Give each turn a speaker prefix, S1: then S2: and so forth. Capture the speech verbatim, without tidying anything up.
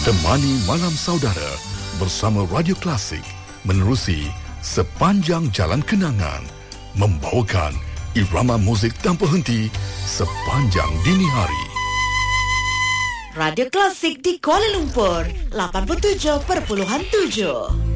S1: Temani malam saudara bersama Radio Klasik menerusi sepanjang jalan kenangan, membawakan irama muzik tanpa henti sepanjang dini hari.
S2: Radio Klasik di Kuala Lumpur, lapan puluh tujuh perpuluhan tujuh.